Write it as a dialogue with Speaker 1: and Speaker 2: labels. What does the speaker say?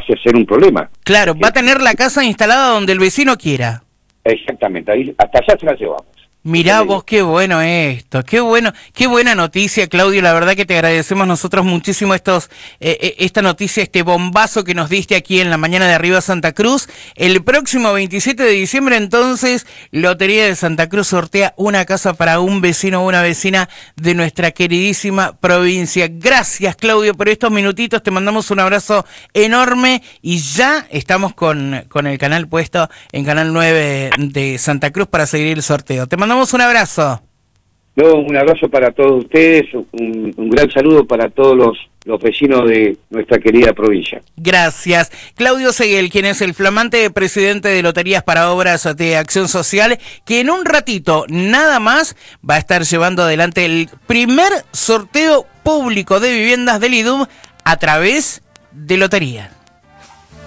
Speaker 1: pase a ser un problema.
Speaker 2: Claro, va a tener la casa instalada donde el vecino quiera.
Speaker 1: Exactamente, ahí, hasta allá se la llevamos.
Speaker 2: Mirá vos, qué bueno esto, qué buena noticia, Claudio, la verdad que te agradecemos nosotros muchísimo esta noticia, este bombazo que nos diste aquí en la mañana de Arriba Santa Cruz. El próximo 27 de diciembre, entonces, Lotería de Santa Cruz sortea una casa para un vecino o una vecina de nuestra queridísima provincia. Gracias, Claudio, por estos minutitos, te mandamos un abrazo enorme y ya estamos con el canal puesto en Canal 9 de Santa Cruz para seguir el sorteo. Te mandamos un abrazo.
Speaker 1: No, un abrazo para todos ustedes, un gran saludo para todos los vecinos de nuestra querida provincia.
Speaker 2: Gracias. Claudio Seguel, quien es el flamante presidente de Loterías para Obras de Acción Social, que en un ratito nada más va a estar llevando adelante el primer sorteo público de viviendas del IDUM a través de Lotería.